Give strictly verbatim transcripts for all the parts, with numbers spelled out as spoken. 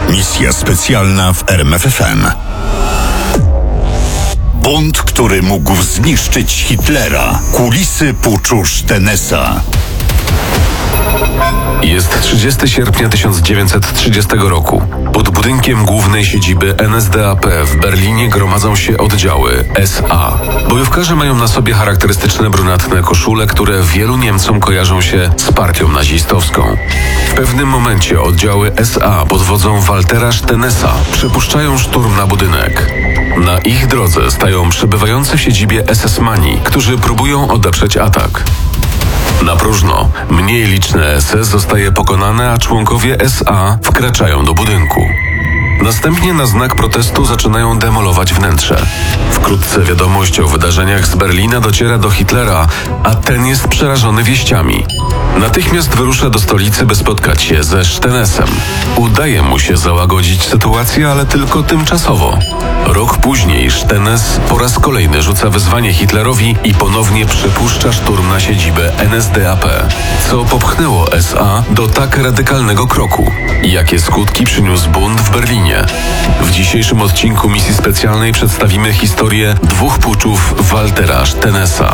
Misja specjalna w R M F F M. Bunt, który mógł zniszczyć Hitlera. Kulisy puczu Sztenesa. Jest trzydziestego sierpnia tysiąc dziewięćset trzydziestego roku. Pod budynkiem głównej siedziby N S D A P w Berlinie gromadzą się oddziały S A. Bojówkarze mają na sobie charakterystyczne brunatne koszule, które wielu Niemcom kojarzą się z partią nazistowską. W pewnym momencie oddziały S A pod wodzą Waltera Sztenesa przypuszczają szturm na budynek. Na ich drodze stają przebywający w siedzibie esesmani, którzy próbują odeprzeć atak. Na próżno, mniej liczne S S zostaje pokonane, a członkowie S A wkraczają do budynku. Następnie na znak protestu zaczynają demolować wnętrze. Wkrótce wiadomość o wydarzeniach z Berlina dociera do Hitlera, a ten jest przerażony wieściami. Natychmiast wyrusza do stolicy, by spotkać się ze Sztenesem. Udaje mu się załagodzić sytuację, ale tylko tymczasowo. Rok później Sztenes po raz kolejny rzuca wyzwanie Hitlerowi i ponownie przypuszcza szturm na siedzibę N S D A P, co popchnęło S A do tak radykalnego kroku. Jakie skutki przyniósł bunt w Berlinie? W dzisiejszym odcinku misji specjalnej przedstawimy historię dwóch puczów Waltera Sztenesa.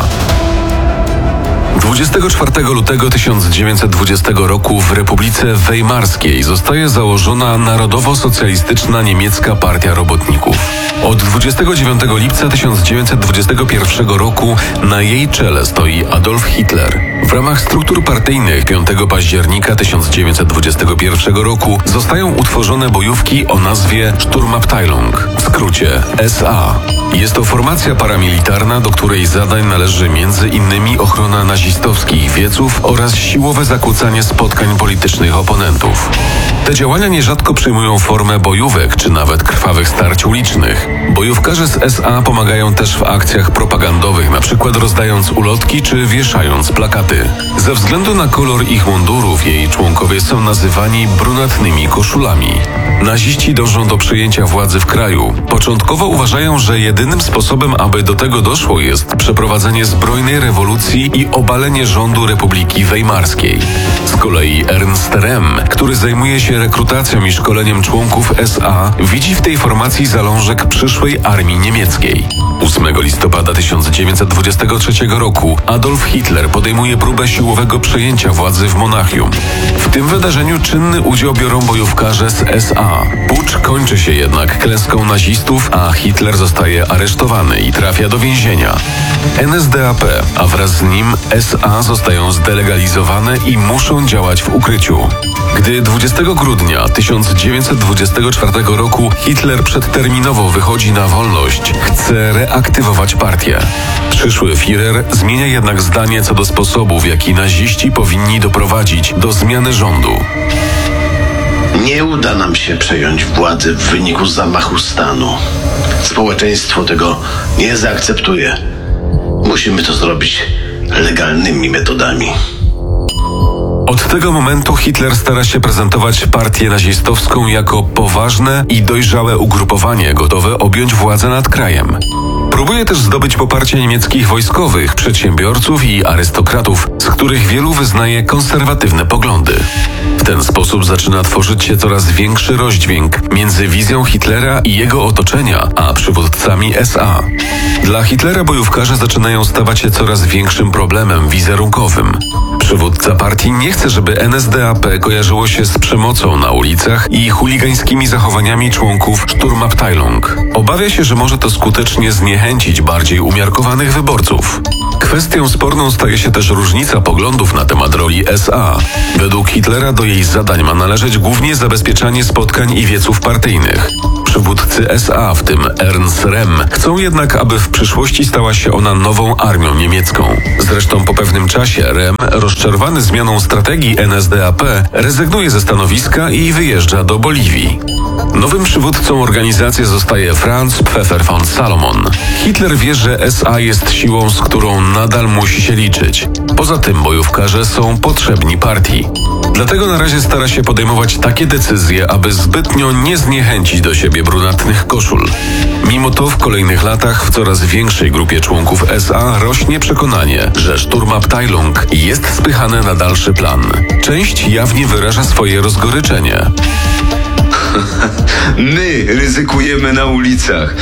dwudziestego czwartego lutego tysiąc dziewięćset dwudziestego roku w Republice Weimarskiej zostaje założona Narodowo-Socjalistyczna Niemiecka Partia Robotników. Od dwudziestego dziewiątego lipca tysiąc dziewięćset dwudziestego pierwszego roku na jej czele stoi Adolf Hitler. W ramach struktur partyjnych piątego października tysiąc dziewięćset dwudziestego pierwszego roku zostają utworzone bojówki o nazwie Sturmabteilung, w skrócie S A. Jest to formacja paramilitarna, do której zadań należy między innymi ochrona nazistowskich wieców oraz siłowe zakłócanie spotkań politycznych oponentów. Te działania nierzadko przyjmują formę bojówek czy nawet krwawych starć ulicznych. Bojówkarze z S A pomagają też w akcjach propagandowych, np. rozdając ulotki czy wieszając plakaty. Ze względu na kolor ich mundurów jej członkowie są nazywani brunatnymi koszulami. Naziści dążą do przejęcia władzy w kraju. Początkowo uważają, że jedynym sposobem, aby do tego doszło, jest przeprowadzenie zbrojnej rewolucji i obalenie rządu Republiki Weimarskiej. Z kolei Ernst Röhm, który zajmuje się rekrutacją i szkoleniem członków S A, widzi w tej formacji zalążek przyszłej armii niemieckiej. ósmego listopada tysiąc dziewięćset dwudziestego trzeciego roku Adolf Hitler podejmuje próbę siłowego przejęcia władzy w Monachium. W tym wydarzeniu czynny udział biorą bojówkarze z S A. Pucz kończy się jednak klęską nazistów, a Hitler zostaje aresztowany i trafia do więzienia. N S D A P, a wraz z nim S A zostają zdelegalizowane i muszą działać w ukryciu. Gdy dwudziestego grudnia tysiąc dziewięćset dwudziestego czwartego roku Hitler przedterminowo wychodzi na wolność, chce reaktywować partię. Przyszły Führer zmienia jednak zdanie co do sposobu, w jaki naziści powinni doprowadzić do zmiany rządu. Nie uda nam się przejąć władzy w wyniku zamachu stanu. Społeczeństwo tego nie zaakceptuje. Musimy to zrobić legalnymi metodami. Od tego momentu Hitler stara się prezentować partię nazistowską jako poważne i dojrzałe ugrupowanie gotowe objąć władzę nad krajem. Próbuje też zdobyć poparcie niemieckich wojskowych, przedsiębiorców i arystokratów, z których wielu wyznaje konserwatywne poglądy. W ten sposób zaczyna tworzyć się coraz większy rozdźwięk między wizją Hitlera i jego otoczenia, a przywódcami S A. Dla Hitlera bojówkarze zaczynają stawać się coraz większym problemem wizerunkowym. Przywódca partii nie chce, żeby N S D A P kojarzyło się z przemocą na ulicach i chuligańskimi zachowaniami członków Sturmabteilung. Obawia się, że może to skutecznie zniechęcić bardziej umiarkowanych wyborców. Kwestią sporną staje się też różnica poglądów na temat roli S A. Według Hitlera do jej zadań ma należeć głównie zabezpieczanie spotkań i wieców partyjnych. Przywódcy S A, w tym Ernst Röhm, chcą jednak, aby w przyszłości stała się ona nową armią niemiecką. Zresztą po pewnym czasie Röhm, rozczarowany zmianą strategii N S D A P, rezygnuje ze stanowiska i wyjeżdża do Boliwii. Nowym przywódcą organizacji zostaje Franz Pfeffer von Salomon. Hitler wie, że S A jest siłą, z którą nadal musi się liczyć. Poza tym bojówkarze są potrzebni partii. Dlatego na razie stara się podejmować takie decyzje, aby zbytnio nie zniechęcić do siebie brunatnych koszul. Mimo to w kolejnych latach w coraz większej grupie członków S A rośnie przekonanie, że Sturmabteilung jest spychane na dalszy plan. Część jawnie wyraża swoje rozgoryczenie. My ryzykujemy na ulicach,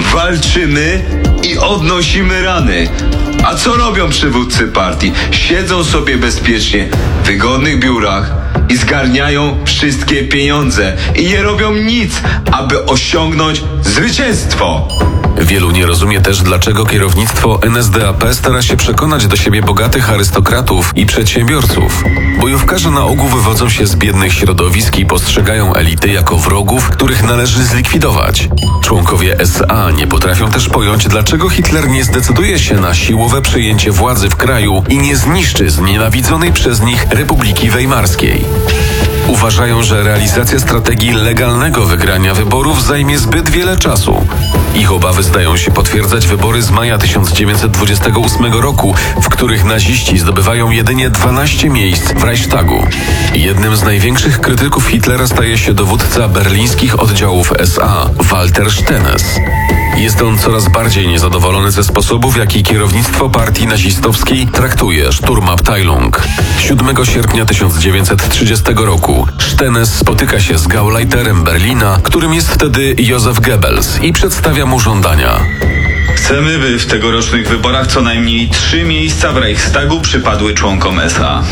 walczymy i odnosimy rany. A co robią przywódcy partii? Siedzą sobie bezpiecznie w wygodnych biurach i zgarniają wszystkie pieniądze i nie robią nic, aby osiągnąć zwycięstwo. Wielu nie rozumie też, dlaczego kierownictwo N S D A P stara się przekonać do siebie bogatych arystokratów i przedsiębiorców. Bojówkarze na ogół wywodzą się z biednych środowisk i postrzegają elity jako wrogów, których należy zlikwidować. Członkowie S A nie potrafią też pojąć, dlaczego Hitler nie zdecyduje się na siłowe przejęcie władzy w kraju i nie zniszczy znienawidzonej przez nich Republiki Weimarskiej. Uważają, że realizacja strategii legalnego wygrania wyborów zajmie zbyt wiele czasu. Ich obawy zdają się potwierdzać wybory z maja tysiąc dziewięćset dwudziestego ósmego roku, w których naziści zdobywają jedynie dwanaście miejsc w Reichstagu. Jednym z największych krytyków Hitlera staje się dowódca berlińskich oddziałów S A, Walter Stennes. Jest on coraz bardziej niezadowolony ze sposobu, w jaki kierownictwo partii nazistowskiej traktuje Sturmabteilung. siódmego sierpnia tysiąc dziewięćset trzydziestego roku Stennes spotyka się z Gauleiterem Berlina, którym jest wtedy Joseph Goebbels, i przedstawia mu żądania. Chcemy, by w tegorocznych wyborach co najmniej trzy miejsca w Reichstagu przypadły członkom S A.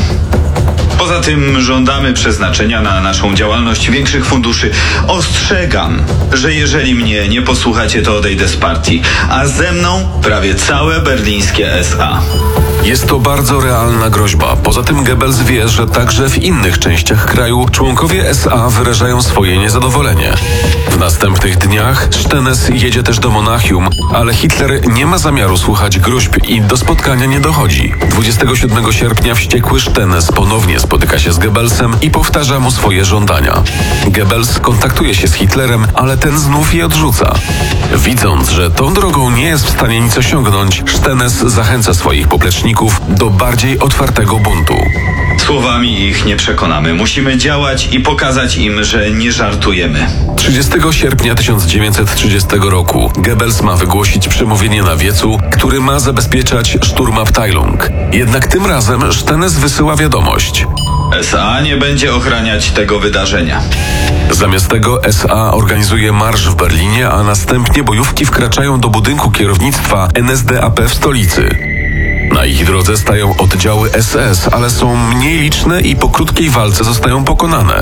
Poza tym żądamy przeznaczenia na naszą działalność większych funduszy. Ostrzegam, że jeżeli mnie nie posłuchacie, to odejdę z partii, a ze mną prawie całe berlińskie S A. Jest to bardzo realna groźba. Poza tym Goebbels wie, że także w innych częściach kraju członkowie S A wyrażają swoje niezadowolenie. W następnych dniach Stennes jedzie też do Monachium, ale Hitler nie ma zamiaru słuchać groźb i do spotkania nie dochodzi. dwudziestego siódmego sierpnia wściekły Stennes ponownie spotyka się z Goebbelsem i powtarza mu swoje żądania. Goebbels kontaktuje się z Hitlerem, ale ten znów je odrzuca. Widząc, że tą drogą nie jest w stanie nic osiągnąć, Stennes zachęca swoich popleczników do bardziej otwartego buntu. Słowami ich nie przekonamy. Musimy działać i pokazać im, że nie żartujemy. trzydziestego sierpnia tysiąc dziewięćset trzydziestego roku Goebbels ma wygłosić przemówienie na wiecu, który ma zabezpieczać Sturmabteilung. Jednak tym razem Stennes wysyła wiadomość. S A nie będzie ochraniać tego wydarzenia. Zamiast tego S A organizuje marsz w Berlinie, a następnie bojówki wkraczają do budynku kierownictwa N S D A P w stolicy. Na ich drodze stają oddziały S S, ale są mniej liczne i po krótkiej walce zostają pokonane.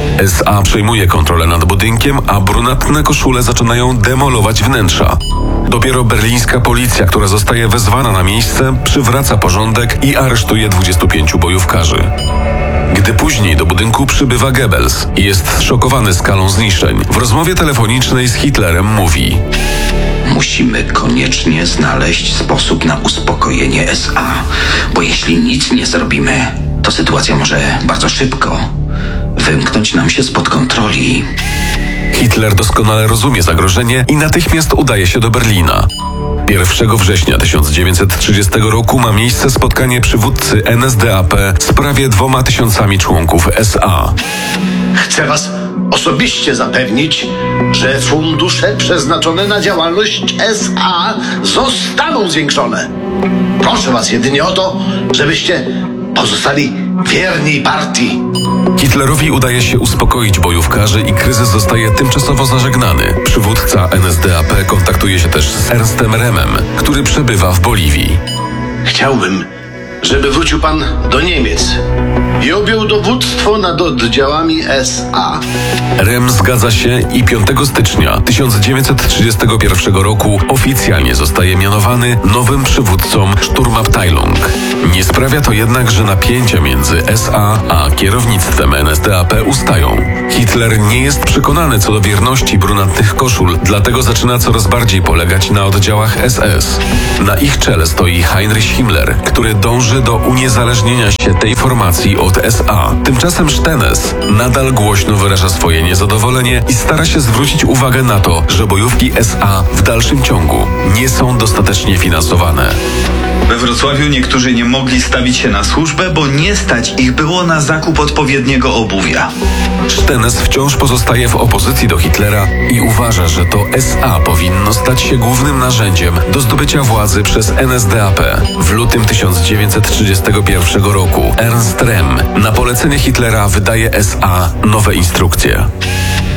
S A przejmuje kontrolę nad budynkiem, a brunatne koszule zaczynają demolować wnętrza. Dopiero berlińska policja, która zostaje wezwana na miejsce, przywraca porządek i aresztuje dwudziestu pięciu bojówkarzy. Gdy później do budynku przybywa Goebbels i jest zszokowany skalą zniszczeń, w rozmowie telefonicznej z Hitlerem mówi: Musimy koniecznie znaleźć sposób na uspokojenie S A, bo jeśli nic nie zrobimy, to sytuacja może bardzo szybko wymknąć nam się spod kontroli. Hitler doskonale rozumie zagrożenie i natychmiast udaje się do Berlina. pierwszego września tysiąc dziewięćset trzydziestego roku ma miejsce spotkanie przywódcy N S D A P z prawie dwoma tysiącami członków S A. Chcę was osobiście zapewnić, że fundusze przeznaczone na działalność S A zostaną zwiększone. Proszę was jedynie o to, żebyście pozostali wierni partii. Hitlerowi udaje się uspokoić bojówkarzy i kryzys zostaje tymczasowo zażegnany. Przywódca N S D A P kontaktuje się też z Ernstem Rehmem, który przebywa w Boliwii. Chciałbym, żeby wrócił pan do Niemiec i objął dowództwo nad oddziałami S A. Rehm zgadza się i piątego stycznia tysiąc dziewięćset trzydziestego pierwszego roku oficjalnie zostaje mianowany nowym przywódcą Sturmabteilung. Nie sprawia to jednak, że napięcia między S A a kierownictwem N S D A P ustają. Hitler nie jest przekonany co do wierności brunatnych koszul, dlatego zaczyna coraz bardziej polegać na oddziałach S S. Na ich czele stoi Heinrich Himmler, który dąży do uniezależnienia się tej formacji od S A. Tymczasem Stennes nadal głośno wyraża swoje niezadowolenie i stara się zwrócić uwagę na to, że bojówki S A w dalszym ciągu nie są dostatecznie finansowane. We Wrocławiu niektórzy nie mogli stawić się na służbę, bo nie stać ich było na zakup odpowiedniego obuwia. Stennes wciąż pozostaje w opozycji do Hitlera i uważa, że to S A powinno stać się głównym narzędziem do zdobycia władzy przez N S D A P. W lutym tysiąc dziewięćset trzydziestego pierwszego roku Ernst Rehm na polecenie Hitlera wydaje S A nowe instrukcje.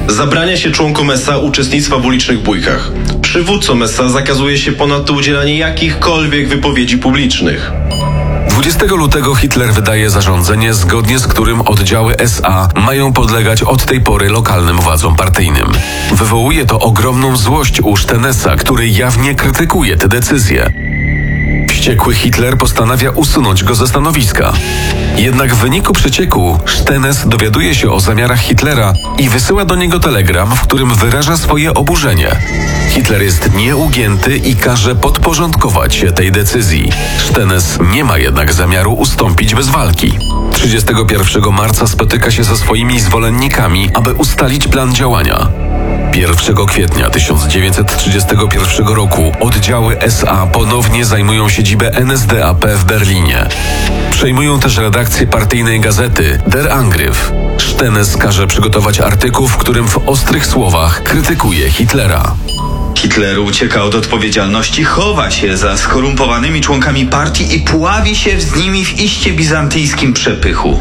Zabrania się członkom S A uczestnictwa w ulicznych bójkach. Przywódcom S A zakazuje się ponadto udzielanie jakichkolwiek wypowiedzi publicznych. dwudziestego lutego Hitler wydaje zarządzenie, zgodnie z którym oddziały S A mają podlegać od tej pory lokalnym władzom partyjnym. Wywołuje to ogromną złość u Stenesa, który jawnie krytykuje te decyzje. Wściekły Hitler postanawia usunąć go ze stanowiska. Jednak w wyniku przecieku Stenes dowiaduje się o zamiarach Hitlera i wysyła do niego telegram, w którym wyraża swoje oburzenie. Hitler jest nieugięty i każe podporządkować się tej decyzji. Stenes nie ma jednak zamiaru ustąpić bez walki. trzydziestego pierwszego marca spotyka się ze swoimi zwolennikami, aby ustalić plan działania. pierwszego kwietnia tysiąc dziewięćset trzydziestego pierwszego roku oddziały S A ponownie zajmują siedzibę N S D A P w Berlinie. Przejmują też redakcję partyjnej gazety Der Angriff. Stenes każe przygotować artykuł, w którym w ostrych słowach krytykuje Hitlera. Hitler ucieka od odpowiedzialności, chowa się za skorumpowanymi członkami partii i pławi się z nimi w iście bizantyjskim przepychu.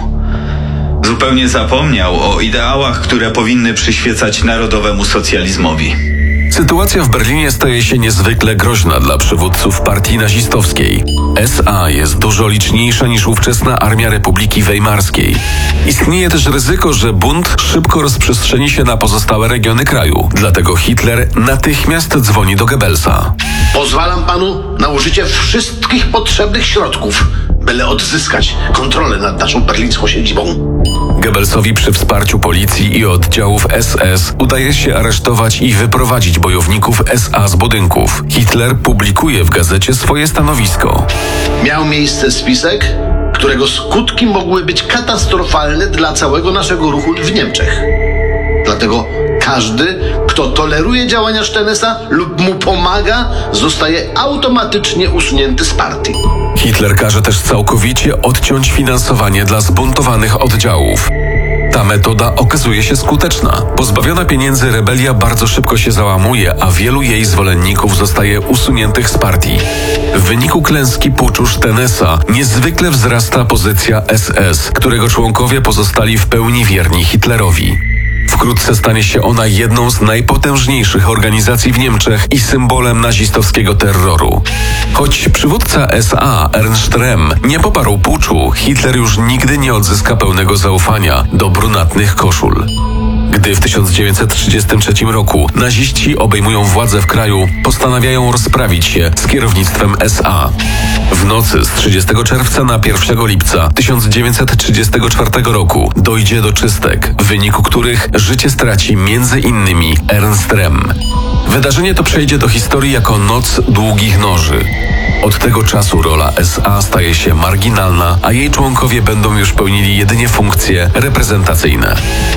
Zupełnie zapomniał o ideałach, które powinny przyświecać narodowemu socjalizmowi. Sytuacja w Berlinie staje się niezwykle groźna dla przywódców partii nazistowskiej. S A jest dużo liczniejsza niż ówczesna Armia Republiki Weimarskiej. Istnieje też ryzyko, że bunt szybko rozprzestrzeni się na pozostałe regiony kraju. Dlatego Hitler natychmiast dzwoni do Goebbelsa. Pozwalam panu na użycie wszystkich potrzebnych środków, byle odzyskać kontrolę nad naszą berlińską siedzibą. Goebbelsowi przy wsparciu policji i oddziałów S S udaje się aresztować i wyprowadzić bojowników S A z budynków. Hitler publikuje w gazecie swoje stanowisko. Miał miejsce spisek, którego skutki mogły być katastrofalne dla całego naszego ruchu w Niemczech. Dlatego każdy, kto toleruje działania Stenesa lub mu pomaga, zostaje automatycznie usunięty z partii. Hitler każe też całkowicie odciąć finansowanie dla zbuntowanych oddziałów. Ta metoda okazuje się skuteczna. Pozbawiona pieniędzy rebelia bardzo szybko się załamuje, a wielu jej zwolenników zostaje usuniętych z partii. W wyniku klęski puczu Stenesa niezwykle wzrasta pozycja S S, którego członkowie pozostali w pełni wierni Hitlerowi. Wkrótce stanie się ona jedną z najpotężniejszych organizacji w Niemczech i symbolem nazistowskiego terroru. Choć przywódca S A, Ernst Röhm, nie poparł puczu, Hitler już nigdy nie odzyska pełnego zaufania do brunatnych koszul. Gdy w tysiąc dziewięćset trzydziestym trzecim roku naziści obejmują władzę w kraju, postanawiają rozprawić się z kierownictwem S A. W nocy z trzydziestego czerwca na pierwszego lipca tysiąc dziewięćset trzydziestego czwartego roku dojdzie do czystek, w wyniku których życie straci między innymi Ernst Röhm. Wydarzenie to przejdzie do historii jako Noc Długich Noży. Od tego czasu rola S A staje się marginalna, a jej członkowie będą już pełnili jedynie funkcje reprezentacyjne.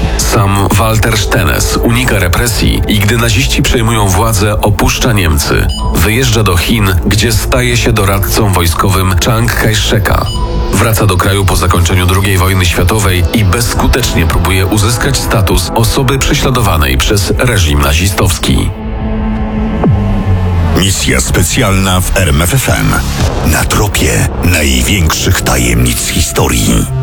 Sam Walter Stenes unika represji i gdy naziści przejmują władzę, opuszcza Niemcy. Wyjeżdża do Chin, gdzie staje się doradcą wojskowym Chiang Kai-sheka. Wraca do kraju po zakończeniu drugiej wojny światowej i bezskutecznie próbuje uzyskać status osoby prześladowanej przez reżim nazistowski. Misja specjalna w R M F F M. Na tropie największych tajemnic historii.